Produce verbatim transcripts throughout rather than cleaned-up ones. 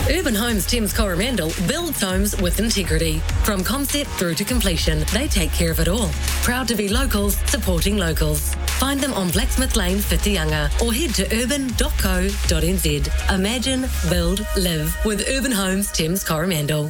Urban Homes Thames Coromandel builds homes with integrity. From concept through to completion, they take care of it all. Proud to be locals, supporting locals. Find them on Blacksmith Lane, Whitianga, or head to urban dot co dot n z. Imagine, build, live with Urban Homes Thames Coromandel.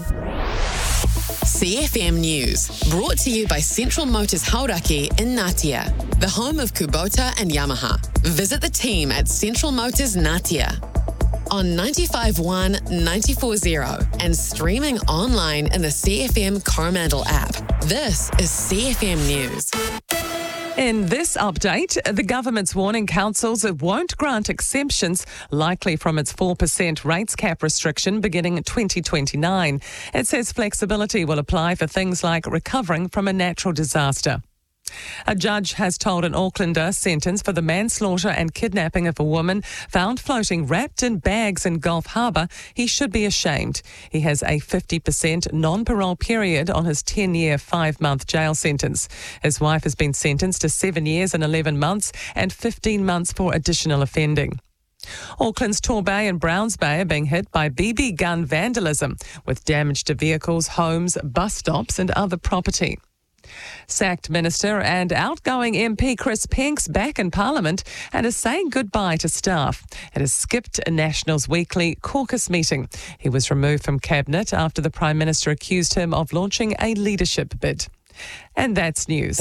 C F M News, brought to you by Central Motors Hauraki in Ngatea, the home of Kubota and Yamaha. Visit the team at Central Motors Ngatea on ninety-five point one, ninety-four point zero and streaming online in the C F M Coromandel app. This is C F M News. In this update, the government's warning councils it won't grant exemptions, likely from its four percent rates cap restriction beginning twenty twenty-nine. It says flexibility will apply for things like recovering from a natural disaster. A judge has told an Aucklander sentenced for the manslaughter and kidnapping of a woman found floating wrapped in bags in Gulf Harbour he should be ashamed. He has a fifty percent non-parole period on his ten-year, five-month jail sentence. His wife has been sentenced to seven years and eleven months and fifteen months for additional offending. Auckland's Torbay and Browns Bay are being hit by B B gun vandalism, with damage to vehicles, homes, bus stops and other property. Sacked Minister and outgoing M P Chris Penks back in Parliament and is saying goodbye to staff. It has skipped a Nationals weekly caucus meeting. He was removed from Cabinet after the Prime Minister accused him of launching a leadership bid. And that's news.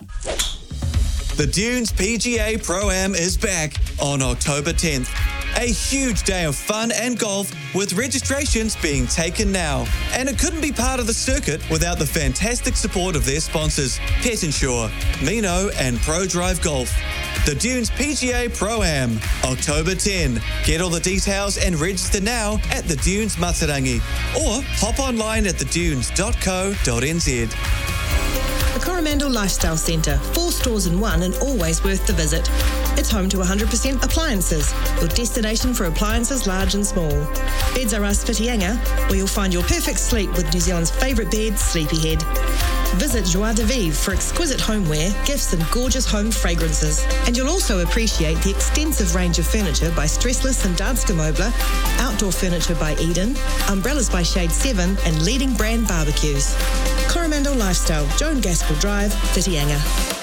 The Dunes P G A Pro-Am is back on October tenth. A huge day of fun and golf with registrations being taken now. And it couldn't be part of the circuit without the fantastic support of their sponsors, Pet Insure, Mino and Pro Drive Golf. The Dunes P G A Pro-Am, October tenth. Get all the details and register now at the Dunes Matarangi or hop online at the dunes dot co dot n z. The Coromandel Lifestyle Centre, four stores in one and always worth the visit. It's home to one hundred percent appliances, your destination for appliances large and small. Beds R Us Whitianga, where you'll find your perfect sleep with New Zealand's favourite bed, Sleepyhead. Visit Joie de Vivre for exquisite homeware, gifts and gorgeous home fragrances. And you'll also appreciate the extensive range of furniture by Stressless and Danske Möbler, outdoor furniture by Eden, umbrellas by Shade seven and leading brand barbecues. Coromandel Lifestyle, Joan Gaskell Drive, Whitianga.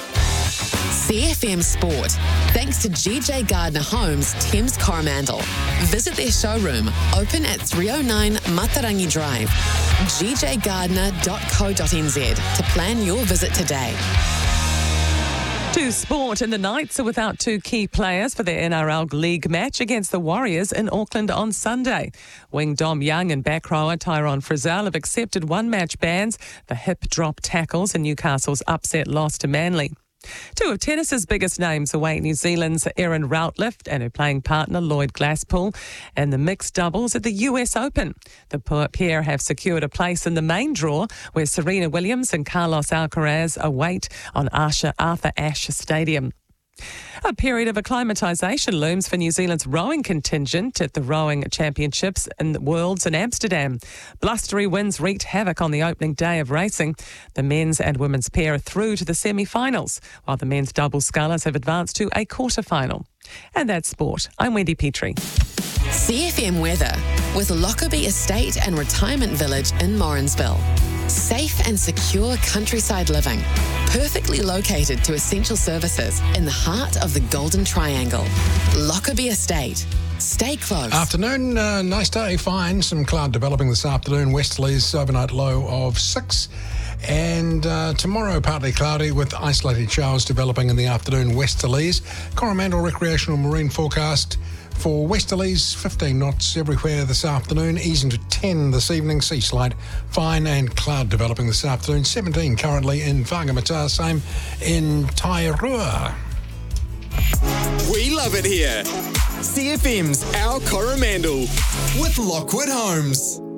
C F M Sport, thanks to G J Gardner Homes, Thames Coromandel. Visit their showroom, open at three oh nine Matarangi Drive, g j gardner dot co dot n z to plan your visit today. To sport, and the Knights are without two key players for their N R L League match against the Warriors in Auckland on Sunday. Wing Dom Young and back rower Tyrone Frizzell have accepted one-match bans for hip drop tackles in Newcastle's upset loss to Manly. Two of tennis's biggest names await New Zealand's Erin Routliffe and her playing partner Lloyd Glasspool in the mixed doubles at the U S Open. The pair have secured a place in the main draw where Serena Williams and Carlos Alcaraz await on Arthur Ashe Stadium. A period of acclimatisation looms for New Zealand's rowing contingent at the Rowing Championships in the Worlds in Amsterdam. Blustery winds wreaked havoc on the opening day of racing. The men's and women's pair are through to the semi-finals, while the men's double scullers have advanced to a quarter-final. And that's sport. I'm Wendy Petrie. C F M weather with Lockerbie Estate and Retirement Village in Morrinsville. Safe and secure countryside living, perfectly located to essential services in the heart of the Golden Triangle. Lockerbie Estate. Stay close. Afternoon, uh, nice day, fine. Some cloud developing this afternoon. Westerlies, overnight low of six. And uh, tomorrow, partly cloudy with isolated showers developing in the afternoon. Westerlies. Coromandel recreational marine forecast. For westerlies, fifteen knots everywhere this afternoon, easing to ten this evening. Sea slide, fine and cloud developing this afternoon. seventeen currently in Whangamata, same in Tairua. We love it here. C F M's Our Coromandel with Lockwood Homes.